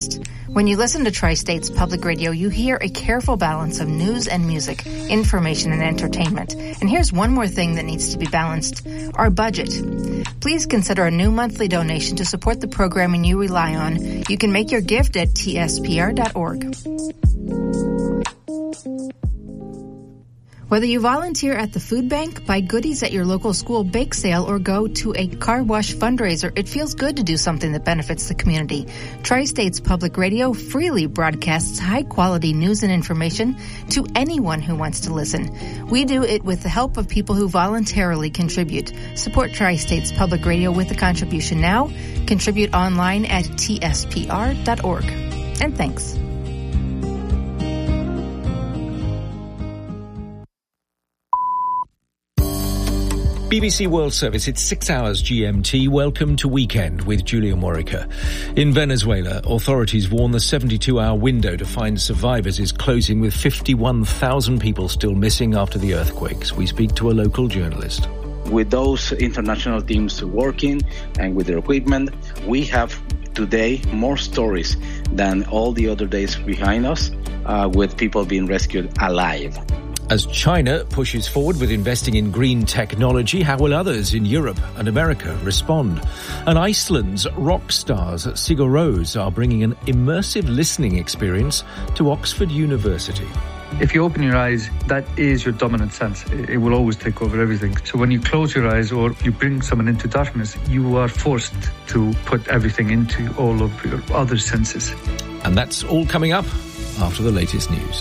best. When you listen to Tri-States Public Radio, you hear a careful balance of news and music, information and entertainment. And here's one more thing that needs to be balanced: our budget. Please consider a new monthly donation to support the programming you rely on. You can make your gift at tspr.org. Whether you volunteer at the food bank, buy goodies at your local school bake sale, or go to a car wash fundraiser, it feels good to do something that benefits the community. Tri-States Public Radio freely broadcasts high-quality news and information to anyone who wants to listen. We do it with the help of people who voluntarily contribute. Support Tri-States Public Radio with a contribution now. Contribute online at tspr.org. And thanks. BBC World Service, it's 6 hours GMT. Welcome to Weekend with Julia Morica. In Venezuela, authorities warn the 72-hour window to find survivors is closing, with 51,000 people still missing after the earthquakes. We speak to a local journalist. With those international teams working and with their equipment, we have today more stories than all the other days behind us, with people being rescued alive. As China pushes forward with investing in green technology, how will others in Europe and America respond? And Iceland's rock stars Sigur Rós are bringing an immersive listening experience to Oxford University. If you open your eyes, that is your dominant sense. It will always take over everything. So when you close your eyes or you bring someone into darkness, you are forced to put everything into all of your other senses. And that's all coming up after the latest news.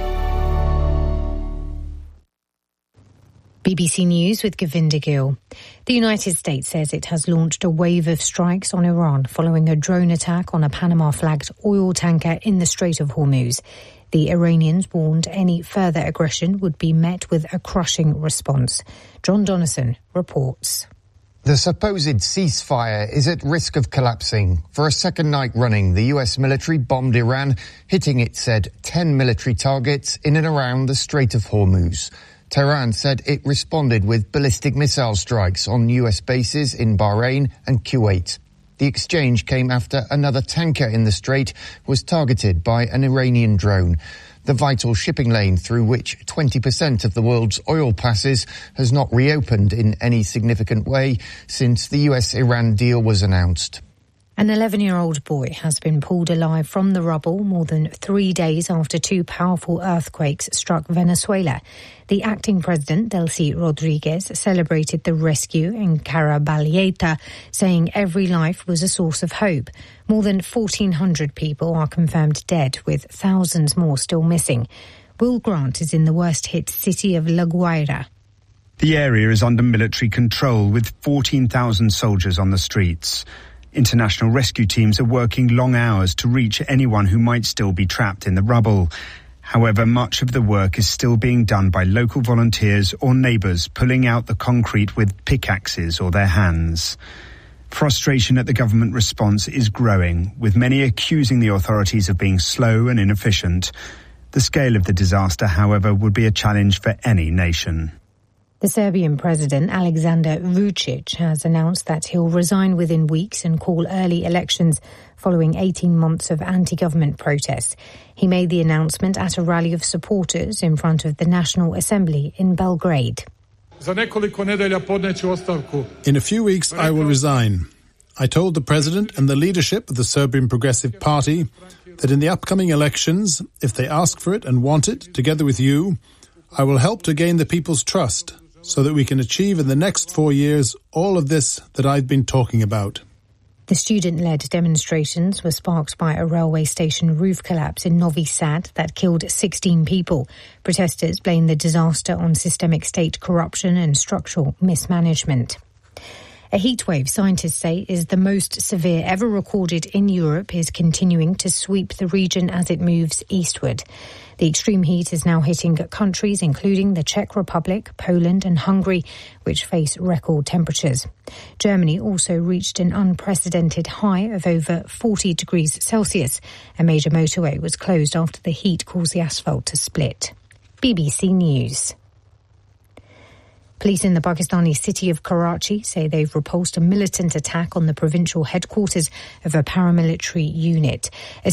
BBC News with Govinda Gill. The United States says it has launched a wave of strikes on Iran following a drone attack on a Panama-flagged oil tanker in the Strait of Hormuz. The Iranians warned any further aggression would be met with a crushing response. John Donnison reports. The supposed ceasefire is at risk of collapsing. For a second night running, the US military bombed Iran, hitting, it said, 10 military targets in and around the Strait of Hormuz. Tehran said it responded with ballistic missile strikes on US bases in Bahrain and Kuwait. The exchange came after another tanker in the strait was targeted by an Iranian drone. The vital shipping lane through which 20% of the world's oil passes has not reopened in any significant way since the US-Iran deal was announced. An 11-year-old boy has been pulled alive from the rubble more than 3 days after two powerful earthquakes struck Venezuela. The acting president, Delcy Rodriguez, celebrated the rescue in Caraballieta, saying every life was a source of hope. More than 1,400 people are confirmed dead, with thousands more still missing. Will Grant is in the worst-hit city of La Guaira. The area is under military control, with 14,000 soldiers on the streets. International rescue teams are working long hours to reach anyone who might still be trapped in the rubble. However, much of the work is still being done by local volunteers or neighbours pulling out the concrete with pickaxes or their hands. Frustration at the government response is growing, with many accusing the authorities of being slow and inefficient. The scale of the disaster, however, would be a challenge for any nation. The Serbian president, Aleksandar Vučić, has announced that he'll resign within weeks and call early elections following 18 months of anti-government protests. He made the announcement at a rally of supporters in front of the National Assembly in Belgrade. In a few weeks, I will resign. I told the president and the leadership of the Serbian Progressive Party that in the upcoming elections, if they ask for it and want it, together with you, I will help to gain the people's trust, so that we can achieve in the next 4 years all of this that I've been talking about. The student-led demonstrations were sparked by a railway station roof collapse in Novi Sad that killed 16 people. Protesters blame the disaster on systemic state corruption and structural mismanagement. A heatwave, scientists say, is the most severe ever recorded in Europe, is continuing to sweep the region as it moves eastward. The extreme heat is now hitting countries including the Czech Republic, Poland and Hungary, which face record temperatures. Germany also reached an unprecedented high of over 40 degrees Celsius. A major motorway was closed after the heat caused the asphalt to split. BBC News. Police in the Pakistani city of Karachi say they've repulsed a militant attack on the provincial headquarters of a paramilitary unit. A